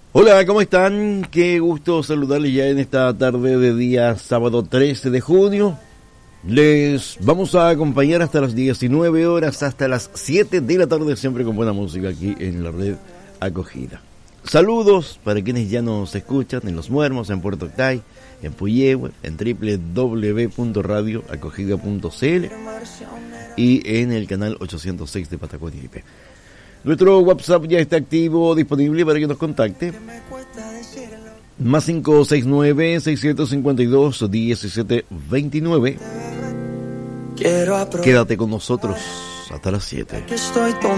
Hola, ¿cómo están? Qué gusto saludarles ya en esta tarde de día sábado 13 de junio. Les vamos a acompañar hasta las 19 horas, hasta las 7 de la tarde, siempre con buena música aquí en la red Acogida. Saludos para quienes ya nos escuchan en Los Muermos, en Puerto Octay, en Puyehue, en www.radioacogida.cl y en el canal 806 de Patagonia IP. Nuestro WhatsApp ya está activo, disponible para que nos contacte. Más 569-652-1729. Quédate con nosotros hasta las 7.